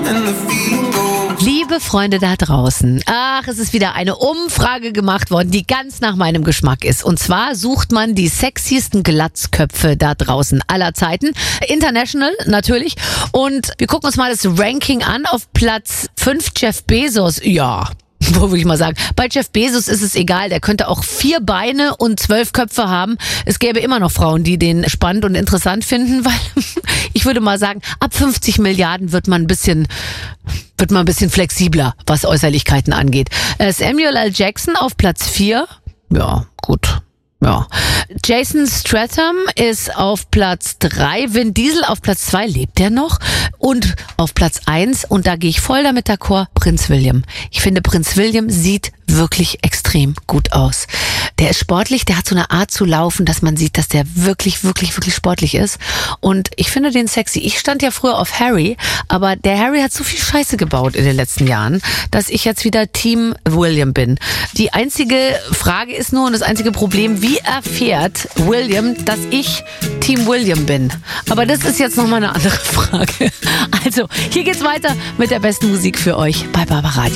Liebe Freunde da draußen, es ist wieder eine Umfrage gemacht worden, die ganz nach meinem Geschmack ist. Und zwar sucht man die sexiesten Glatzköpfe da draußen aller Zeiten. International natürlich. Und wir gucken uns mal das Ranking an. Auf Platz 5 Jeff Bezos. Ja, wo würde ich mal sagen, bei Jeff Bezos ist es egal, der könnte auch 4 Beine und 12 Köpfe haben. Es gäbe immer noch Frauen, die den spannend und interessant finden, weil ich würde mal sagen, ab 50 Milliarden wird man ein bisschen flexibler, was Äußerlichkeiten angeht. Samuel L. Jackson auf Platz 4. Ja, gut. Ja. Jason Statham ist auf Platz 3, Vin Diesel auf Platz 2, lebt der noch? Und auf Platz 1, und da gehe ich voll damit d'accord, Prinz William. Ich finde, Prinz William sieht wirklich extrem gut aus. Der ist sportlich, der hat so eine Art zu laufen, dass man sieht, dass der wirklich sportlich ist. Und ich finde den sexy. Ich stand ja früher auf Harry, aber der Harry hat so viel Scheiße gebaut in den letzten Jahren, dass ich jetzt wieder Team William bin. Die einzige Frage ist nur, und das einzige Problem, wie erfährt William, dass ich Team William bin? Aber das ist jetzt nochmal eine andere Frage. Also, hier geht's weiter mit der besten Musik für euch bei Barbaradio.